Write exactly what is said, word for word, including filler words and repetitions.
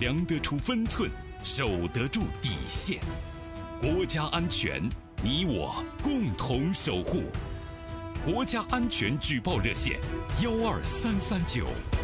量得出分寸，守得住底线。国家安全，你我共同守护。国家安全举报热线：幺二三三九。